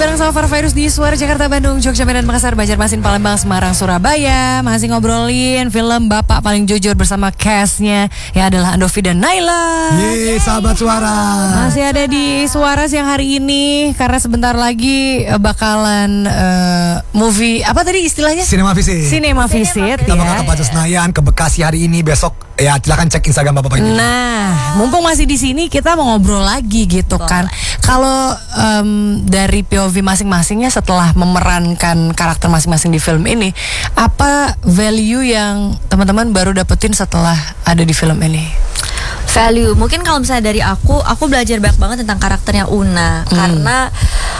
bareng sama Farvirus di Suara Jakarta, Bandung, Jogja, Medan, Makassar, Banjarmasin, Palembang, Semarang, Surabaya. Masih ngobrolin film Bapak Paling Jujur bersama castnya yang adalah Andovi dan Naila. Yeay, sahabat Suara. Masih ada di Suara siang hari ini karena sebentar lagi bakalan movie apa tadi istilahnya? Cinema Visit. Cinema Visit. Kita bakal ke Plaza Senayan, ke Bekasi hari ini, besok ya silakan cek Instagram Bapak Paling Jujur. Nah, mumpung masih di sini kita mau ngobrol lagi gitu kan. Kalau dari POV masing-masingnya setelah memerankan karakter masing-masing di film ini, apa value yang teman-teman baru dapetin setelah ada di film ini? Value, mungkin kalau misalnya dari aku belajar banyak banget tentang karakternya Una. Karena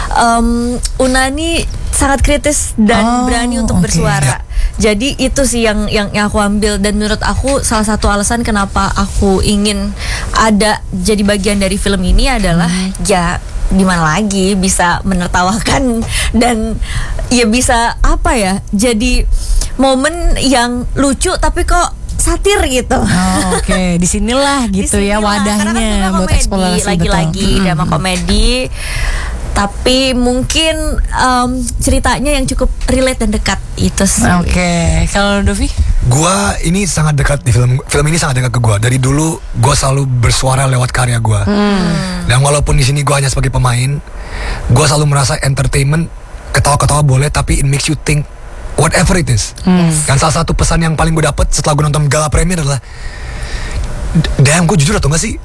Una ini sangat kritis dan berani untuk bersuara. Jadi itu sih yang aku ambil, dan menurut aku salah satu alasan kenapa aku ingin ada jadi bagian dari film ini adalah ya gimana lagi bisa menertawakan dan ya bisa apa ya, jadi momen yang lucu tapi kok satir gitu. Oke. Disinilah gitu ya wadahnya buat eksplorasi. Lagi-lagi drama komedi, tapi mungkin ceritanya yang cukup relate dan dekat itu sih. Oke. Kalau Dovi? Gua ini sangat dekat di film ini sangat dekat ke gua. Dari dulu gua selalu bersuara lewat karya gua. Dan walaupun di sini gua hanya sebagai pemain, gua selalu merasa entertainment, ketawa-ketawa boleh, tapi it makes you think whatever it is. Dan salah satu pesan yang paling gue dapet setelah gue nonton gala premier adalah, damn, gue jujur atau enggak sih?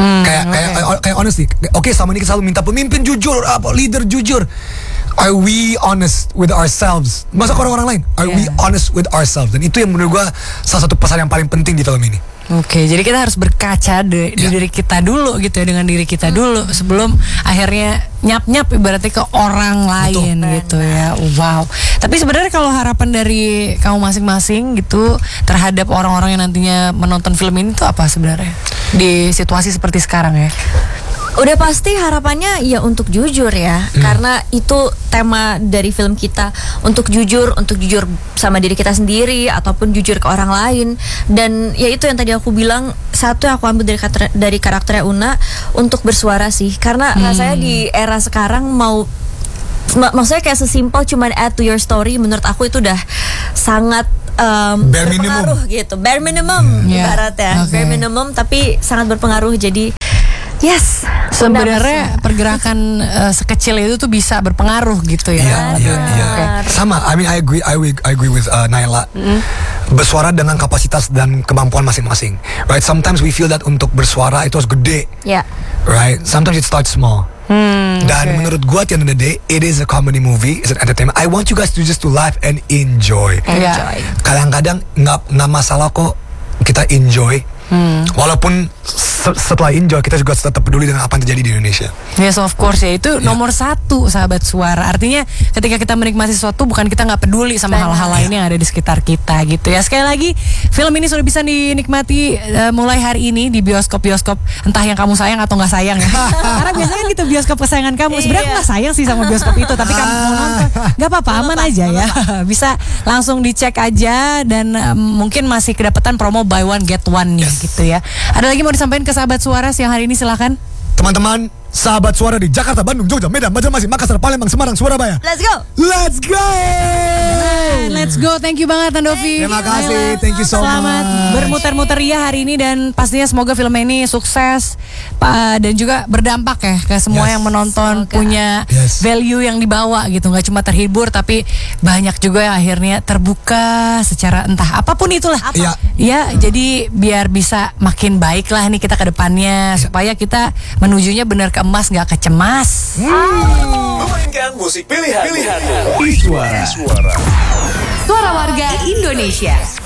Kayak honestly, oke, selama ini kita selalu minta pemimpin jujur, leader jujur. Are we honest with ourselves? Masa orang-orang lain? Are we honest with ourselves? Dan itu yang menurut gue salah satu pesan yang paling penting di film ini. Oke, jadi kita harus berkaca di diri kita dulu gitu ya, dengan diri kita dulu sebelum akhirnya nyap-nyap ibaratnya ke orang lain. Betul. Gitu ya. Wow. Tapi sebenarnya kalau harapan dari kamu masing-masing gitu terhadap orang-orang yang nantinya menonton film ini tuh apa sebenarnya di situasi seperti sekarang ya? Udah pasti harapannya ya untuk jujur ya, karena itu tema dari film kita, untuk jujur sama diri kita sendiri ataupun jujur ke orang lain. Dan ya itu yang tadi aku bilang, satu yang aku ambil dari karakternya Una untuk bersuara sih, karena rasanya di era sekarang maksudnya kayak sesimpel cuman add to your story, menurut aku itu udah sangat berpengaruh gitu, bare minimum ibaratnya, bare minimum tapi sangat berpengaruh. Jadi yes, sebenarnya pergerakan sekecil itu tuh bisa berpengaruh gitu ya. Iya. Okay. Sama, I mean I agree with Naila. Bersuara dengan kapasitas dan kemampuan masing-masing. Right? Sometimes we feel that untuk bersuara itu harus gede. Right? Sometimes it starts small. Dan menurut gua at the end of the day, it is a comedy movie, it's an entertainment. I want you guys to just to laugh and enjoy. Kadang-kadang nggak masalah kok kita enjoy. Walaupun setelah enjoy kita juga tetap peduli dengan apa yang terjadi di Indonesia. Yes, of course ya, itu nomor satu sahabat Suara. Artinya ketika kita menikmati sesuatu, bukan kita nggak peduli sama hal-hal lain yang ada di sekitar kita gitu ya. Sekali lagi, film ini sudah bisa dinikmati mulai hari ini di bioskop-bioskop, entah yang kamu sayang atau nggak sayang ya. Karena biasanya gitu bioskop kesayangan kamu. Sebenarnya aku nggak sayang sih sama bioskop itu, tapi kamu mau nonton, nggak apa-apa, aman aja ya. Bisa langsung dicek aja, dan mungkin masih kedapatan promo buy one get one nih gitu ya. Ada lagi mau disampaikan ke sahabat Suara siang hari ini, silakan. Teman-teman, sahabat Suara di Jakarta, Bandung, Jogja, Medan, Banjarmasin, Makassar, Palembang, Semarang, Surabaya. Let's go. Let's go. Thank you banget Andovi. Terima kasih. Thank you so much. Selamat bermuter-muter ya hari ini, dan pastinya semoga film ini sukses dan juga berdampak ya ke semua yang menonton. Punya value yang dibawa gitu, nggak cuma terhibur tapi banyak juga yang akhirnya terbuka secara entah apapun itulah. Ya, jadi biar bisa makin baik lah nih kita ke depannya, supaya kita menujunya benar ke emas, nggak ke cemas. Mainkan musik pilihan di Suara. Suara Warga Indonesia.